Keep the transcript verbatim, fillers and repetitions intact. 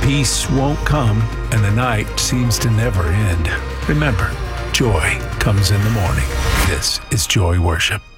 peace won't come and the night seems to never end, remember, joy comes in the morning. This is Joy Worship.